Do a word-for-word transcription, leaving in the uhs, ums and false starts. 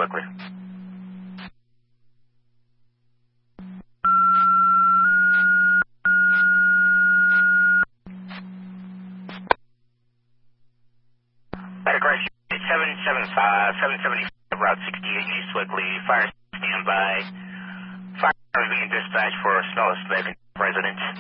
Swickly. Ladder crash seven seven five, seven seventy-five, Route sixty-eight, East Swickly. Fire standby. Fire is being dispatched for Snow Smith, resident.